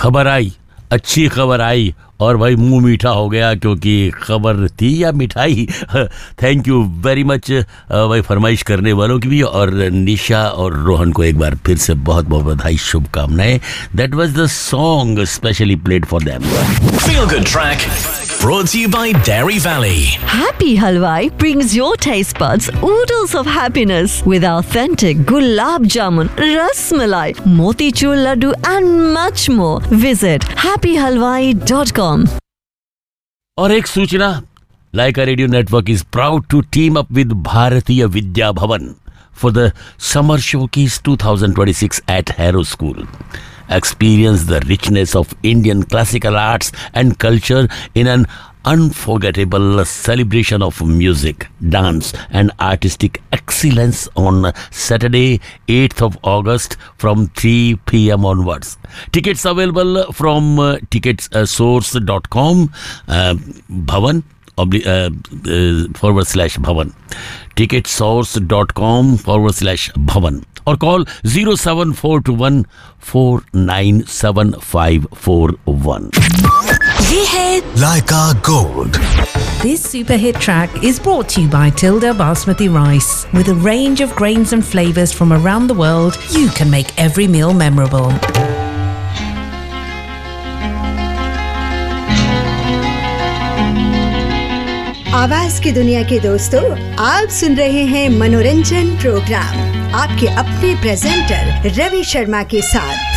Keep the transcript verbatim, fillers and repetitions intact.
खबर आई, अच्छी खबर आई और भाई मुंह मीठा हो गया क्योंकि खबर थी या मिठाई। थैंक यू वेरी मच भाई फरमाइश करने वालों की भी, और निशा और रोहन को एक बार फिर से बहुत बहुत बधाई, शुभकामनाएं। That was the song specially played for them. Feel Good Track brought to you by Dairy Valley. Happy Halwai brings your taste buds oodles of happiness with authentic gulab jamun, ras malai, motichur laddu and much more. Visit happy halwai dot com. और एक सूचना, लाइका radio network is proud to team up with Bharatiya Vidya Bhavan for the Summer Showcase twenty twenty-six at Harrow School. Experience the richness of Indian classical arts and culture in an unforgettable celebration of music, dance and artistic excellence on Saturday eighth of August from three p.m. onwards. Tickets available from uh, tickets source dot com, uh, Bhavan Obli- uh, uh, forward slash Bhavan, ticketsource dot com forward slash Bhavan, or call zero seven four two one four nine seven five four one. ये है Laika Gold. This super hit track is brought to you by Tilda Basmati Rice. With a range of grains and flavors from around the world, you can make every meal memorable. आवाज की दुनिया के दोस्तों, आप सुन रहे हैं मनोरंजन programme आपके अपने प्रेजेंटर रवि शर्मा के साथ।